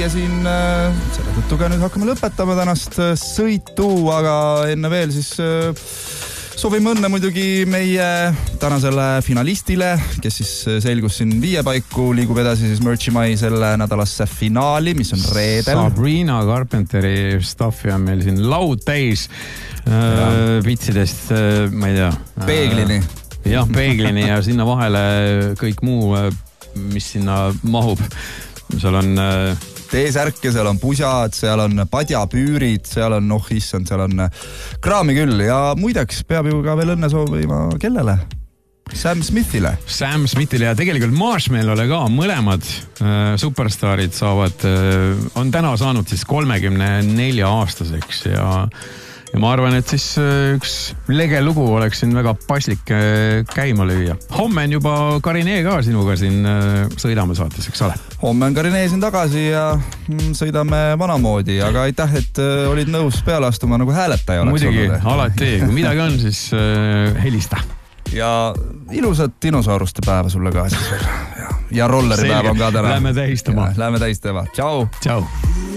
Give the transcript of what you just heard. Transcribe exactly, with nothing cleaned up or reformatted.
ja siin selle tõttuga nüüd hakkame lõpetama tänast sõitu, aga enne veel siis soovime õnne muidugi meie tänasele finalistile, kes siis selgus siin viie paiku, liigub edasi siis Merchimai selle nädalasse finaali, mis on reedel. Sabrina Carpenteri staffi on meil siin laud täis äh, vitsidest, äh, ma ei tea. Peeglini. Jah, peeglini ja sinna vahele kõik muu, mis sinna mahub. Seal on... Äh, T-särke, seal on pusad, seal on padjapüürid, seal on, noh issand, seal on kraami küll ja muideks peab ju ka veel õnne soovima kellele? Sam Smithile. Sam Smithile ja tegelikult Marshmallow'le ka mõlemad äh, superstaarid saavad, äh, on täna saanud siis kolmekümne nelja aastaseks ja Ja ma arvan, et siis üks lege lugu oleks siin väga paslik käima lüüa. Homme on juba Karinee ka sinuga siin sõidame saates, eks ole? Homme on Karinee siin tagasi ja sõidame vanamoodi, aga aitäh, et olid nõus peale astuma nagu hääletaja oleks. Muidugi, alati. Kui midagi on, siis helista. Ja ilusat dinosauruste päeva sulle ka siis. Ja rolleri päev on ka täna. Lähme tähistama. Lähme tähistama. Ciao. Ciao.